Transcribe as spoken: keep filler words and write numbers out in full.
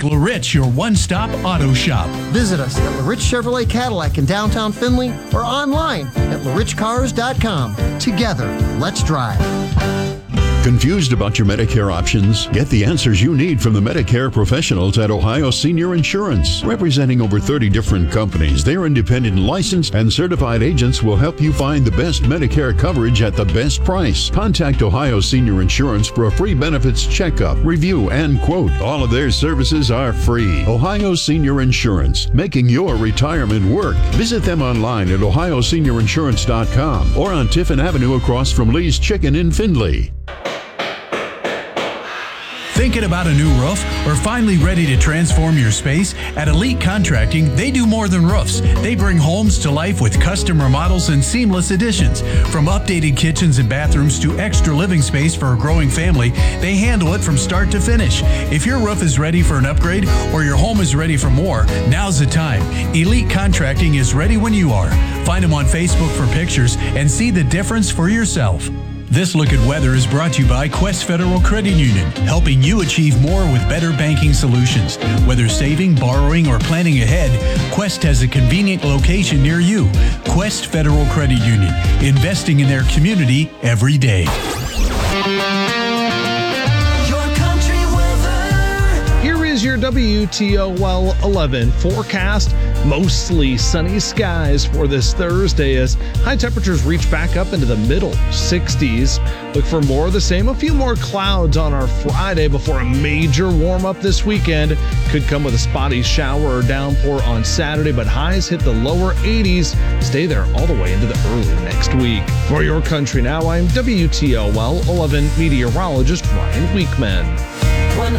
LaRich, your one-stop auto shop. Visit us at LaRich Chevrolet Cadillac in downtown Findlay or online at la rich cars dot com. Together, let's drive. Confused about your Medicare options? Get the answers you need from the Medicare professionals at Ohio Senior Insurance. Representing over thirty different companies, their independent licensed and certified agents will help you find the best Medicare coverage at the best price. Contact Ohio Senior Insurance for a free benefits checkup, review, and quote. All of their services are free. Ohio Senior Insurance, making your retirement work. Visit them online at ohio senior insurance dot com or on Tiffin Avenue across from Lee's Chicken in Findlay. Thinking about a new roof or finally ready to transform your space? At Elite Contracting, they do more than roofs. They bring homes to life with custom remodels and seamless additions. From updated kitchens and bathrooms to extra living space for a growing family, they handle it from start to finish. If your roof is ready for an upgrade or your home is ready for more, now's the time. Elite Contracting is ready when you are. Find them on Facebook for pictures and see the difference for yourself. This Look at Weather is brought to you by Quest Federal Credit Union, helping you achieve more with better banking solutions. Whether saving, borrowing, or planning ahead, Quest has a convenient location near you. Quest Federal Credit Union, investing in their community every day. Your country weather. Here is your W T O L eleven forecast. Mostly sunny skies for this Thursday as high temperatures reach back up into the middle sixties. Look for more of the same. A few more clouds on our Friday before a major warm up this weekend. Could come with a spotty shower or downpour on Saturday, but highs hit the lower eighties. Stay there all the way into the early next week. For your country now, I'm W T O L eleven meteorologist Ryan Weekman.